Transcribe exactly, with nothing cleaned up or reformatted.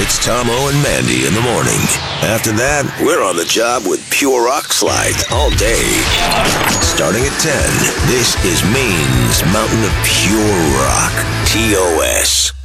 It's Tomo and Mandy in the morning. After that, we're on the job with Pure Rock Slide all day. Starting at ten, this is Maine's Mountain of Pure Rock, T O S.